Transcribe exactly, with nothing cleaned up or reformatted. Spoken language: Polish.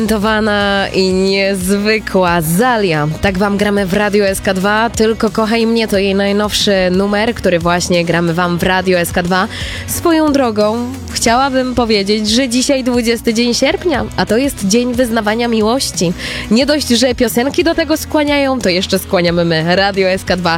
Talentowana i niezwykła Zalia. Tak wam gramy w Radiu S K dwa. Tylko kochaj mnie to jej najnowszy numer, który właśnie gramy wam w Radiu S K dwa. Swoją drogą chciałabym powiedzieć, że dzisiaj dwudziesty dzień sierpnia, a to jest dzień wyznawania miłości. Nie dość, że piosenki do tego skłaniają, to jeszcze skłaniamy my, Radio S K dwa.